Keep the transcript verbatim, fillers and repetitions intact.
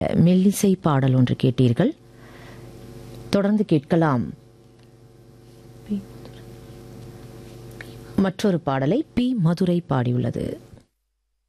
மெல்லிசை பாடல் ஒன்று கேட்டீர்கள். தொடர்ந்து கேட்கலாம் மற்றொரு பாடலை பி மதுரை பாடியுள்ளது.